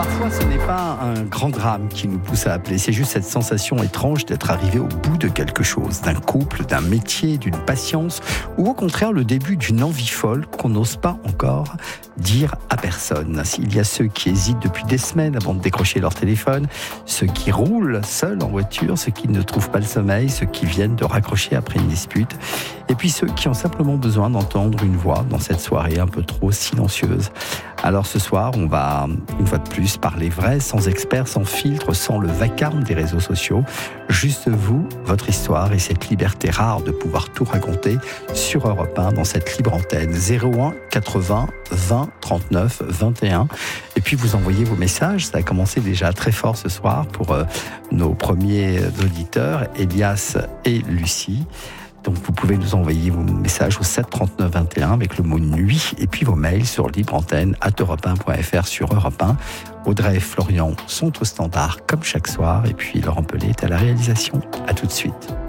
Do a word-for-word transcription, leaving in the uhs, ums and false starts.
Parfois, ce n'est pas un grand drame qui nous pousse à appeler, c'est juste cette sensation étrange d'être arrivé au bout de quelque chose, d'un couple, d'un métier, d'une patience, ou au contraire le début d'une envie folle qu'on n'ose pas encore dire à personne. Il y a ceux qui hésitent depuis des semaines avant de décrocher leur téléphone, ceux qui roulent seuls en voiture, ceux qui ne trouvent pas le sommeil, ceux qui viennent de raccrocher après une dispute, et puis ceux qui ont simplement besoin d'entendre une voix dans cette soirée un peu trop silencieuse. Alors ce soir, on va une fois de plus parler vrai, sans experts, sans filtre, sans le vacarme des réseaux sociaux. Juste vous, votre histoire et cette liberté rare de pouvoir tout raconter sur Europe un dans cette libre antenne. zéro un quatre-vingts vingt trente-neuf vingt et un. Et puis vous envoyez vos messages. Ça a commencé déjà très fort ce soir pour euh, nos premiers auditeurs, Elias et Lucie. Donc vous pouvez nous envoyer vos messages au sept trente-neuf vingt et un avec le mot nuit et puis vos mails sur libreantenne arobase europe un point f r sur Europe un. Audrey et Florian sont au standard comme chaque soir et puis Laurent Pellet est à la réalisation. À tout de suite.